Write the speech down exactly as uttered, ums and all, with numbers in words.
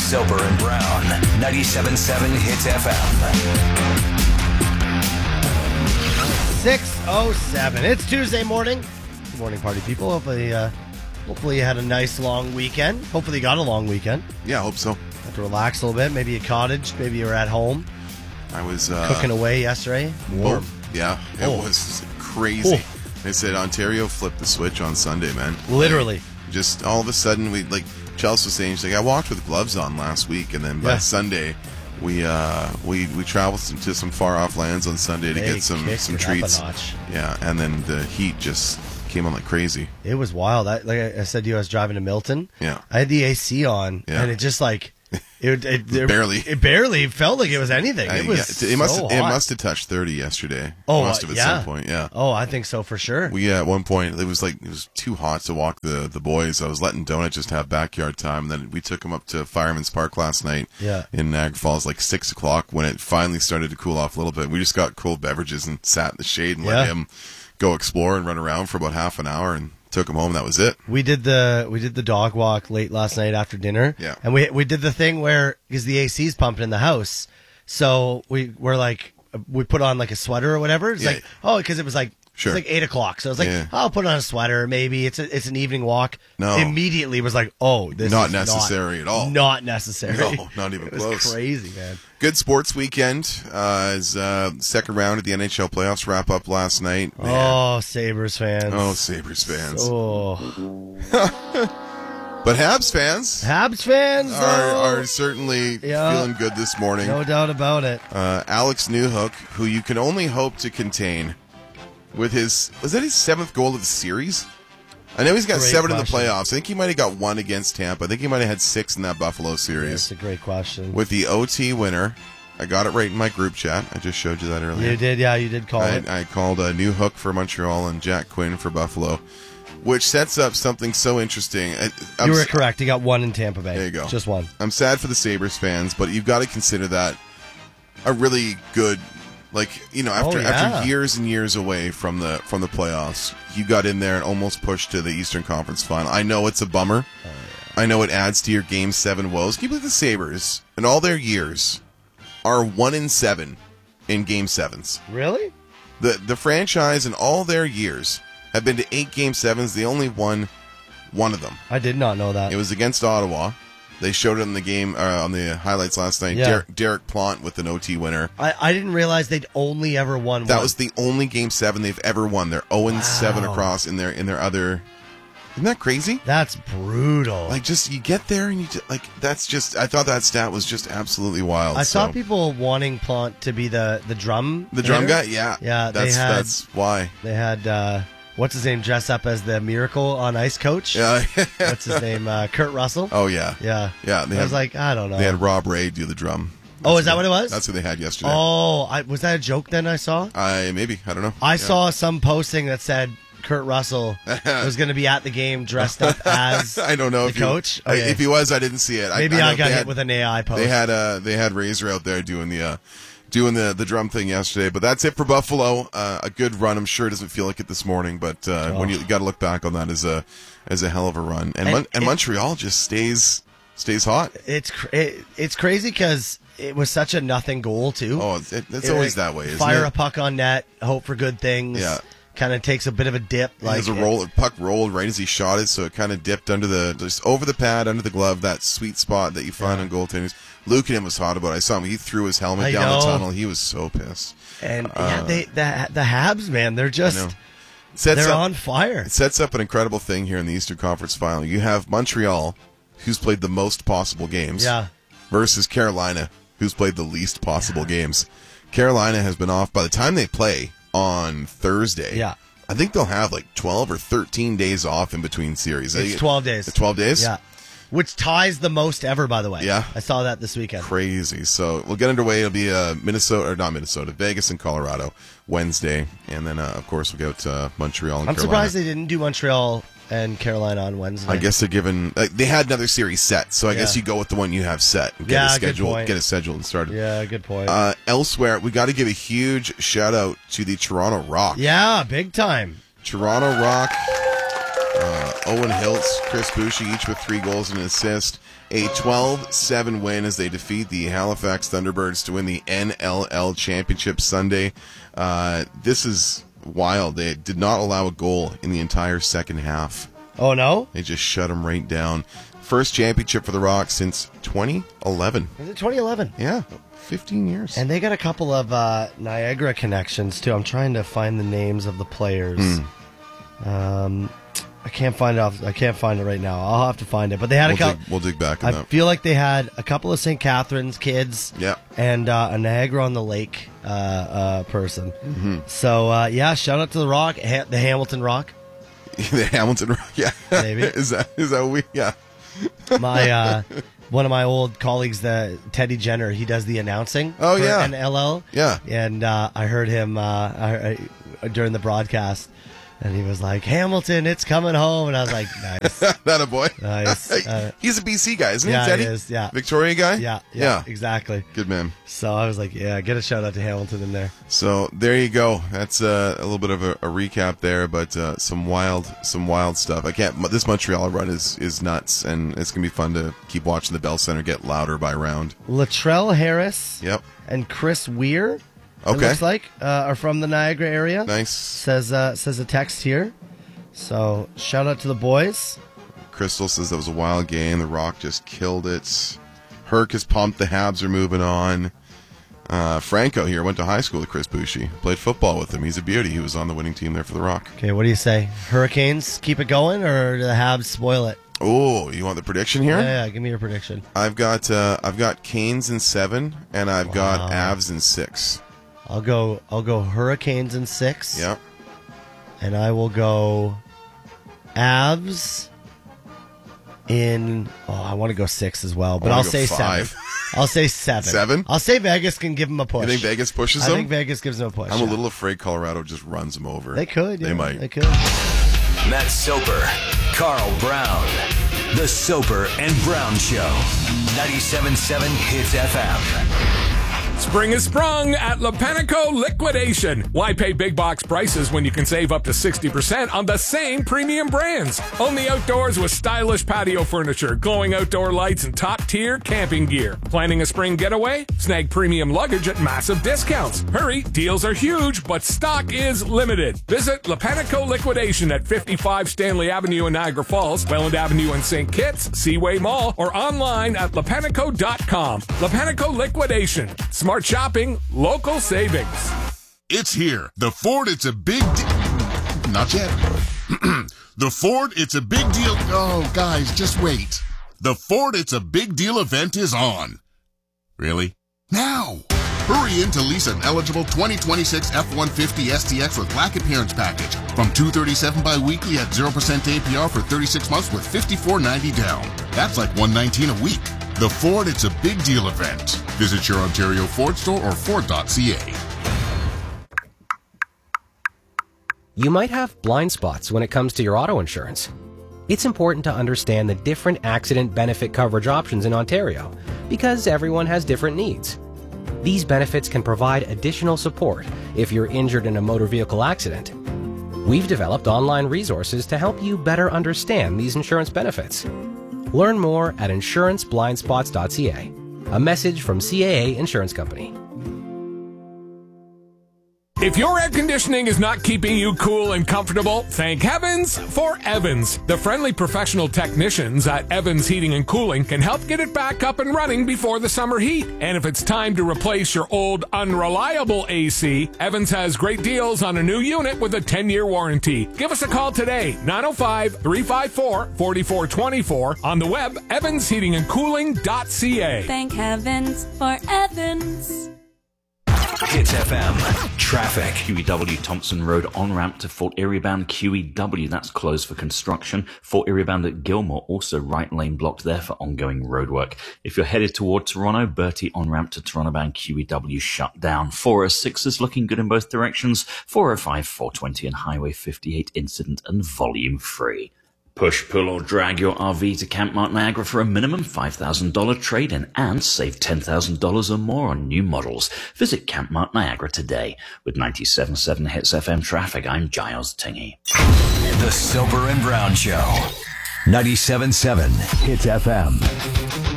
Soper and Brown, ninety-seven point seven Hits F M. six oh seven. It's Tuesday morning. Good morning, party people. Hopefully, uh, hopefully you had a nice long weekend. Hopefully you got a long weekend. Yeah, I hope so. Had to relax a little bit. Maybe a cottage. Maybe you were at home. I was uh, cooking away yesterday. Warm. Oh, yeah, it Oh. was crazy. Oh. They said Ontario flipped the switch on Sunday, man. Literally. Like, just all of a sudden, we like Chelsea was saying, she's like, I walked with gloves on last week, and then by Yeah. Sunday, we uh, we we traveled some, to some far off lands on Sunday to They get some kicked some it up a treats. notch. Yeah, and then the heat just came on like crazy. It was wild. I, like I said to you, I was driving to Milton. Yeah. I had the A C on, Yeah. and it just like it, it, it Barely. It barely felt like it was anything. I- It was yeah, it must so it hot. must have touched thirty yesterday. Oh, must have at yeah. some point. Yeah. Oh, I think so for sure. We uh, at one point it was like it was too hot to walk the the boys. I was letting Donut just have backyard time. And then we took him up to Fireman's Park last night. Yeah. In Niagara Falls, like six o'clock when it finally started to cool off a little bit. We just got cold beverages and sat in the shade and Yeah. let him go explore and run around for about half an hour and took him home. That was it. We did the we did the dog walk late last night after dinner. Yeah. And we we did the thing where because the A C's pumping in the house, so we were like we put on like a sweater or whatever. It's Yeah. like oh because it was like Sure. it's like eight o'clock, so I was like Yeah. I'll put on a sweater. Maybe it's a, it's an evening walk. No. Immediately was like oh this Not is necessary not, at all. Not necessary. No, not even it was close. Crazy, man. Good sports weekend. Uh, as uh, second round of the N H L playoffs wrap up last night. Man. Oh, Sabres fans. Oh, Sabres fans. Oh, But Habs fans Habs fans are, though. are certainly Yeah. feeling good this morning. No doubt about it. Uh, Alex Newhook, who you can only hope to contain with his, was that his seventh goal of the series? I know he's got Great seven in the question. playoffs. I think he might have got one against Tampa. I think he might have had six in that Buffalo series. That's a great question. With the O T winner, I got it right in my group chat. I just showed you that earlier. You did, yeah, you did call I, it. I called a new hook for Montreal and Jack Quinn for Buffalo, which sets up something so interesting. I, I'm You were s- correct. You got one in Tampa Bay. There you go. Just one. I'm sad for the Sabres fans, but you've got to consider that a really good, like, you know, after Oh, yeah. after years and years away from the from the playoffs, you got in there and almost pushed to the Eastern Conference Final. I know it's a bummer. Oh, I know it adds to your Game Seven woes. Can you believe the Sabres in all their years are one in seven in Game Sevens? Really? The the franchise in all their years have been to eight Game Sevens. They only won one of them. I did not know that. It was against Ottawa. They showed it in the game uh, on the highlights last night. Yeah. Derek, Derek Plant with an O T winner. I, I didn't realize they'd only ever won That one. was the only Game Seven they've ever won. They're zero and seven Wow. across in their in their other. Isn't that crazy? That's brutal. Like, just you get there and you just, like that's just. I thought that stat was just absolutely wild. I so. saw people wanting Plant to be the, the drum The drum hitter. guy, yeah, Yeah, they That's had- that's why. They had, uh, what's his name, dress up as the Miracle on Ice coach? Yeah. What's his name? Uh, Kurt Russell? Oh yeah. Yeah. Yeah. They I had, was like, I don't know. they had Rob Ray do the drum. Oh, is that what it was? That's what they had yesterday. Oh, I, was that a joke then I saw? I maybe I don't know. I Yeah. saw some posting that said Kurt Russell was going to be at the game dressed up as I don't know the if he- coach. I- Okay. if he was, I didn't see it. Maybe I, I, know got they hit had, with an A I post. They had uh they had Razor out there doing the uh, doing the the drum thing yesterday. But that's it for Buffalo. Uh, a good run. I'm sure it doesn't feel like it this morning, but uh, Oh. when you got to look back on that as a as a hell of a run. And And Mon- and it- Montreal just stays stays hot. It's cr- it, it's crazy because it was such a nothing goal too. Oh, it, it's It, always like, that way. Isn't fire it? a puck on net, hope for good things. Yeah. Kind of takes a bit of a dip. Like, Like There's a roll, puck rolled right as he shot it, so it kind of dipped under the, just over the pad, under the glove, that sweet spot that you find on goaltenders. Lukanen was hot about it. I saw him. He threw his helmet I down the know. tunnel. He was so pissed. And Uh, yeah, they the the Habs, man, they're I know. just It sets they're up, on fire. It sets up an incredible thing here in the Eastern Conference Final. You have Montreal, who's played the most possible games, Yeah. versus Carolina, who's played the least possible games. Carolina has been off by the time they play on Thursday. Yeah. I think they'll have like twelve or thirteen days off in between series. It's twelve days. It's twelve days? Yeah. Which ties the most ever, by the way. Yeah. I saw that this weekend. Crazy. So we'll get underway. It'll be uh, Minnesota, or not Minnesota, Vegas and Colorado Wednesday. And then, uh, of course, we'll go to Montreal and I'm Carolina. surprised they didn't do Montreal and Carolina on Wednesday. I guess they're given, like, they had another series set. So I guess Yeah. you go with the one you have set. And get Yeah, a good schedule, point. get a schedule and started. Yeah, good point. Uh, elsewhere, we got to give a huge shout out to the Toronto Rock. yeah, big time. Toronto Rock uh, Owen Hiltz, Chris Boucher, each with three goals and an assist. A twelve seven win as they defeat the Halifax Thunderbirds to win the N L L Championship Sunday. Uh, this is wild. They did not allow a goal in the entire second half. Oh, no? They just shut them right down. First championship for the Rock since twenty eleven. Was it twenty eleven? Yeah, fifteen years. And they got a couple of uh, Niagara connections, too. I'm trying to find the names of the players. Mm. Um... I can't find it off. I can't find it right now. I'll have to find it. But they had we'll a couple. Dig, we'll dig back. On I that. feel like they had a couple of Saint Catharines kids. Yeah. And uh, a Niagara on the Lake uh, uh, person. Mm-hmm. So uh, yeah, shout out to the Rock, ha- the Hamilton Rock. The Hamilton Rock. Yeah. Maybe is that is that we? Yeah. My uh, one of my old colleagues, the Teddy Jenner, he does the announcing. Oh for yeah. N L L. Yeah. And uh, I heard him uh, I, I, during the broadcast. And he was like, Hamilton, it's coming home. And I was like, nice. That a boy. Nice. Uh, He's a B C guy, isn't yeah, he, Teddy? he is, yeah. Victoria guy? Yeah, yeah, yeah. Exactly. Good man. So I was like, yeah, get a shout out to Hamilton in there. So there you go. That's uh, a little bit of a, a recap there, but uh, some wild some wild stuff. I can't. This Montreal run is, is nuts, and it's going to be fun to keep watching the Bell Center get louder by round. Latrell Harris Yep. and Chris Weir, okay. it looks like, uh, are from the Niagara area. Nice. Says, uh, says a text here. So, shout out to the boys. Crystal says that was a wild game. The Rock just killed it. Herc is pumped. The Habs are moving on. Uh, Franco here went to high school with Chris Boucher. Played football with him. He's a beauty. He was on the winning team there for the Rock. Okay, what do you say? Hurricanes keep it going, or do the Habs spoil it? Oh, you want the prediction here? Yeah, yeah, give me your prediction. I've got uh, I've got Canes in seven, and I've Wow. got Avs in six. I'll go. I'll go Hurricanes in six. Yeah. And I will go Avs in. Oh, I want to go six as well, but I I'll wanna go say five. seven. I'll say seven. Seven? I'll say Vegas can give them a push. You think Vegas pushes I them? think Vegas gives them a push. I'm a yeah. little afraid Colorado just runs them over. They could. They yeah, might. They could. Matt Soper, Carl Brown. The Soper and Brown Show. ninety-seven point seven Hits F M. Spring is sprung at Lopanico Liquidation. Why pay big box prices when you can save up to sixty percent on the same premium brands? Only outdoors with stylish patio furniture, glowing outdoor lights, and top-tier camping gear. Planning a spring getaway? Snag premium luggage at massive discounts. Hurry, deals are huge, but stock is limited. Visit Lopanico Liquidation at fifty-five Stanley Avenue in Niagara Falls, Welland Avenue in Saint Kitts, Seaway Mall, or online at lopanico dot com. Lopanico Liquidation. Smart shopping, local savings. It's here. The Ford, it's a big deal. Not yet. The Ford, it's a big deal. Oh, guys, just wait. The Ford, it's a big deal event is on. Really? Now. Hurry in to lease an eligible twenty twenty-six F one fifty S T X with Black Appearance Package from two hundred thirty-seven dollars bi-weekly at zero percent A P R for thirty-six months with fifty-four ninety down. That's like one nineteen a week. The Ford, it's a big deal event. Visit your Ontario Ford store or Ford dot C A. You might have blind spots when it comes to your auto insurance. It's important to understand the different accident benefit coverage options in Ontario because everyone has different needs. These benefits can provide additional support if you're injured in a motor vehicle accident. We've developed online resources to help you better understand these insurance benefits. Learn more at insurance blind spots dot C A. A message from C A A Insurance Company. If your air conditioning is not keeping you cool and comfortable, thank heavens for Evans. The friendly professional technicians at Evans Heating and Cooling can help get it back up and running before the summer heat. And if it's time to replace your old unreliable A C, Evans has great deals on a new unit with a ten-year warranty. Give us a call today, nine oh five, three five four, four four two four, on the web, evans heating and cooling dot C A. Thank heavens for Evans. Hits F M. Traffic. Q E W Thompson Road on-ramp to Fort Erie bound Q E W. That's closed for construction. Fort Erie bound at Gilmore, also right lane blocked there for ongoing roadwork. If you're headed toward Toronto, Bertie on-ramp to Toronto bound Q E W shut down. four oh six is looking good in both directions. four oh five, four twenty and Highway fifty-eight incident and volume free. Push, pull, or drag your R V to Camp Mart Niagara for a minimum five thousand dollars trade-in and save ten thousand dollars or more on new models. Visit Camp Mart Niagara today. With ninety-seven point seven Hits F M traffic, I'm Giles Tingy. The Soper and Brown Show. ninety-seven point seven Hits F M.